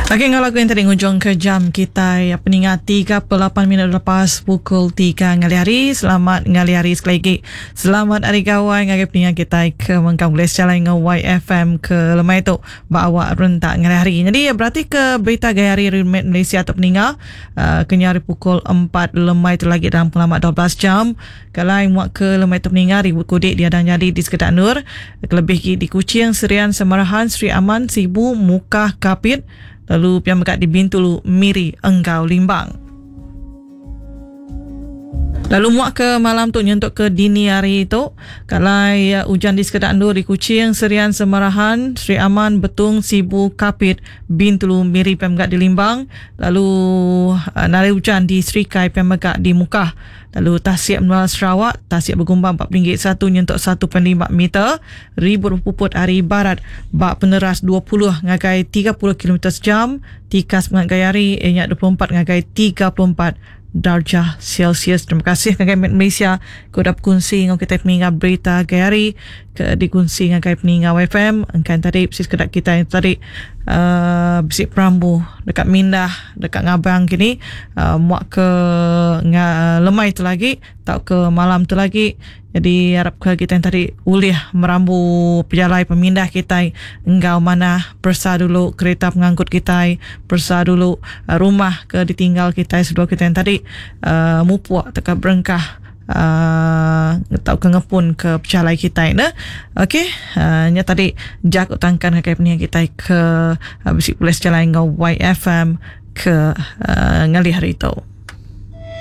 Okey, kalau lagu yang tadi ngujung ke jam kita peningat 38 minit lepas pukul 3 ngali hari. Selamat ngali hari sekali lagi. Selamat hari kawan ngali peningat kita ke mengkam boleh sejalan dengan YFM ke lemai tu bawa rentak ngali hari. Jadi berarti ke berita gaya hari Remet Malaysia atau peningat kenya hari pukul 4 lemai tu lagi dalam pengalaman 12 jam. Kalau muak ke lemai tu peningat ribut kodik dia dah jadi di Sekedak Nur. Kelebih di Kuching, Serian, Semarahan, Sri Aman, Sibu, Mukah, Kapit. Lalu pian mekat di Bintulu, Miri, Enggau, Limbang. Lalu muak ke malam tu nyentuk ke dini hari tu. Kalau hujan di Sekedak Nur, di Kuching, Serian, Semarahan, Sri Aman, Betung, Sibu, Kapit, Bintulu, Miri pian mekat di Limbang. Lalu nari hujan di Sri Kai pian mekat di Mukah. Lalu Tasik Menara Sarawak, Tasik bergumbang RM4 nyentuk 1.5 meter. Ribut berpuput hari barat, bak peneras 20 ngagai 30 km sejam. Tikas mengagai hari, enyak 24 ngagai 34 darjah Celsius. Terima kasih ngagai Malaysia. Kau dah berkongsi dengan kita peninggal berita gaya hari. Dikongsi dengan peninggal FM. Engkan tadi persis kedak kita yang tadi bisik perambu dekat Mindah, dekat Ngabang kini. Muak ke lemai tu lagi, tak ke malam tu lagi. Jadi harap ke kita yang tadi ulih merambu pejalai pemindah kita. Enggau mana persa dulu kereta pengangkut kita, persa dulu rumah ke ditinggal kita sedua kita yang tadi mupuak dekat berengkah tahu ke ngepun ke pejalai kita ni. Okey, nya tadi jak utangkan ke penia kita ke bisik boleh sejalan dengan YFM ke ngali hari tu.